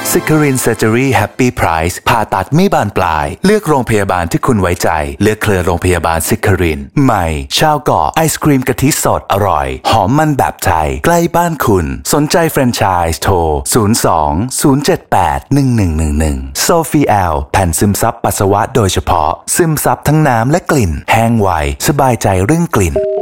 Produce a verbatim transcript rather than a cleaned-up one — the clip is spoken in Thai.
ซิครินเซอร์เจอรี่แฮปปี้ไพรส์ผ่าตัดไม่บานปลายเลือกโรงพยาบาลที่คุณไว้ใจเลือกเครือโรงพยาบาลซิครินใหม่ชาวเกาะไอศกรีมกะทิสดอร่อยหอมมันแบบไทยใกล้บ้านคุณสนใจแฟรนไชส์โทรศูนย์ สอง ศูนย์ เจ็ด แปด หนึ่ง หนึ่ง หนึ่ง หนึ่งโซฟีแอลแผ่นซึมซับปัสสาวะโดยเฉพาะซึมซับทั้งน้ำและกลิ่นแห้งไวสบายใจเรื่องกลิ่น